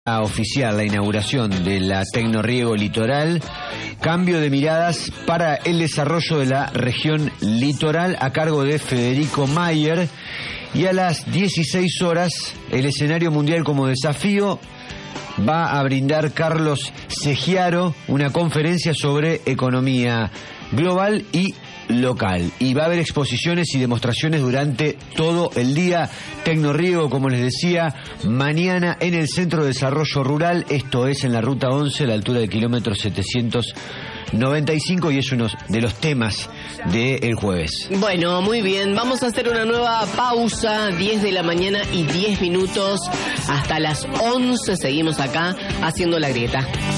oficial la inauguración de la Tecnorriego Litoral, cambio de miradas para el desarrollo de la región litoral a cargo de Federico Mayer, y a las 16 horas el escenario mundial como desafío va a brindar Carlos Segiaro una conferencia sobre economía global y local, y va a haber exposiciones y demostraciones durante todo el día. Tecnorriego, como les decía, mañana en el Centro de Desarrollo Rural, esto es en la Ruta 11, a la altura del kilómetro 795, y es uno de los temas del jueves. Bueno, muy bien, vamos a hacer una nueva pausa, 10 de la mañana y 10 minutos, hasta las 11 seguimos acá haciendo La Grieta.